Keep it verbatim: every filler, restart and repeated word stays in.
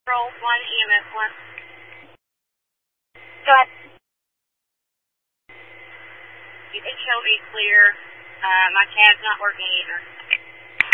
Roll one, E M S one. Go ahead. H O V clear. Uh, my cab's not working either.